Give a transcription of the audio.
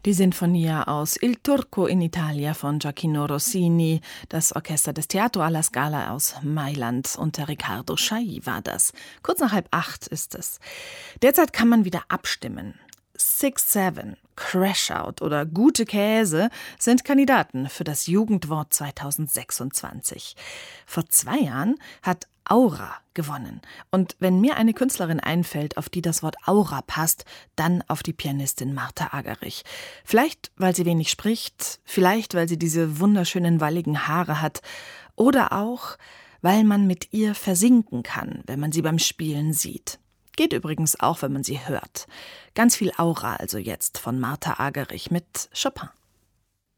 Die Sinfonia aus Il Turco in Italia von Gioacchino Rossini, das Orchester des Teatro alla Scala aus Mailand unter Riccardo Chailly war das. Kurz nach 7:30 ist es. Derzeit kann man wieder abstimmen. 6-7, Crash-Out oder Gute Käse sind Kandidaten für das Jugendwort 2026. Vor 2 Jahren hat Aura gewonnen. Und wenn mir eine Künstlerin einfällt, auf die das Wort Aura passt, dann auf die Pianistin Martha Argerich. Vielleicht, weil sie wenig spricht, vielleicht, weil sie diese wunderschönen walligen Haare hat oder auch, weil man mit ihr versinken kann, wenn man sie beim Spielen sieht. Geht übrigens auch, wenn man sie hört. Ganz viel Aura also jetzt von Martha Argerich mit Chopin.